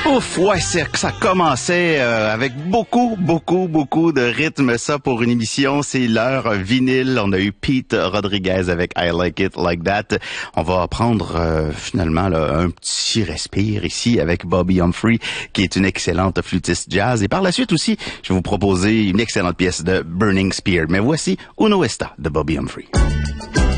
Ouf, ouais, ça commençait avec beaucoup de rythme. Ça, pour une émission, c'est l'heure vinyle. On a eu Pete Rodriguez avec I Like It Like That. On va prendre finalement là, un petit respire ici avec Bobby Humphrey, qui est une excellente flûtiste jazz. Et par la suite aussi, je vais vous proposer une excellente pièce de Burning Spear. Mais voici Uno Esta de Bobby Humphrey.